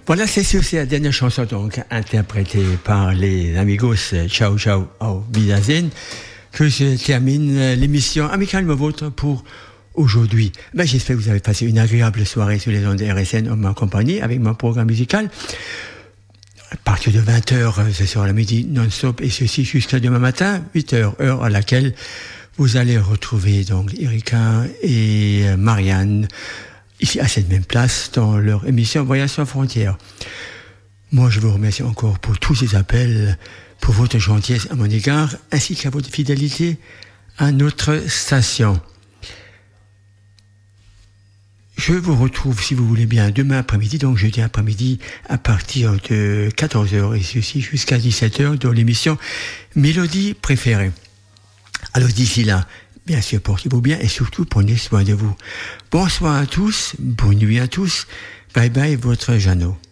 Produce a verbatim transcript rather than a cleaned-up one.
Voilà, c'est sur cette dernière chanson, donc, interprétée par les amigos Ciao Ciao au Wiedersehen, que je termine l'émission Amicalement Vôtre pour aujourd'hui. Ben, j'espère que vous avez passé une agréable soirée sur les ondes de R S N en ma compagnie avec mon programme musical. À partir de vingt heures, ce sera la midi non-stop et ceci jusqu'à demain matin, huit heures, heure à laquelle vous allez retrouver donc Erika et Marianne ici à cette même place dans leur émission Voyage sans frontières. Moi, je vous remercie encore pour tous ces appels, pour votre gentillesse à mon égard, ainsi qu'à votre fidélité à notre station. Je vous retrouve, si vous voulez bien, demain après-midi, donc jeudi après-midi, à partir de quatorze heures et ceci jusqu'à dix-sept heures dans l'émission Mélodie préférée. Alors d'ici là, bien sûr, portez-vous bien et surtout prenez soin de vous. Bonsoir à tous, bonne nuit à tous. Bye bye, votre Jeannot.